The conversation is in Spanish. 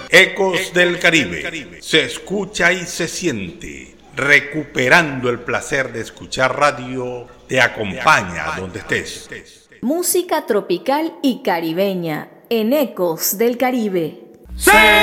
Ecos del Caribe. Se escucha y se siente. Recuperando el placer de escuchar radio, te acompaña donde estés. Música tropical y caribeña en Ecos del Caribe. ¡Sí!